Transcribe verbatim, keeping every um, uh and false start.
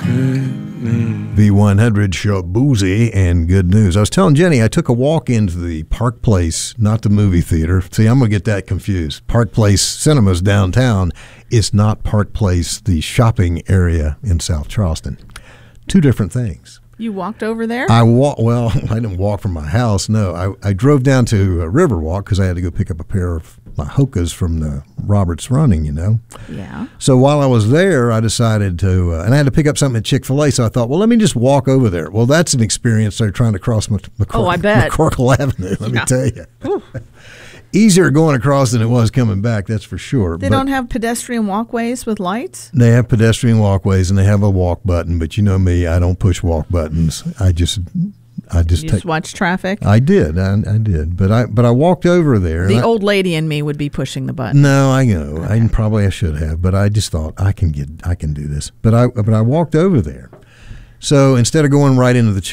V one hundred Shaboozey and Good News. I was telling Jenny I took a walk into the Park Place, not the movie theater. See, I'm going to get that confused. Park Place Cinemas downtown is not Park Place, the shopping area in South Charleston. Two different things. You walked over there? I walk. Well, I didn't walk from my house. No, I, I drove down to uh, Riverwalk because I had to go pick up a pair of my Hokas from the Roberts Running, you know. Yeah. So while I was there, I decided to, uh, and I had to pick up something at Chick-fil-A, so I thought, well, let me just walk over there. Well, that's an experience. They're trying to cross Mc, McCor- oh, I bet. McCorkle Avenue, let yeah. me tell you. Easier going across than it was coming back, that's for sure. They but don't have pedestrian walkways with lights? They have pedestrian walkways, and they have a walk button, but you know me, I don't push walk buttons. I just... I just, you take, just watch traffic? I did. I, I did. But I but I walked over there. The I, old lady in me would be pushing the button. No, I know. Okay. I probably I should have, but I just thought I can get I can do this. But I but I walked over there. So instead of going right into the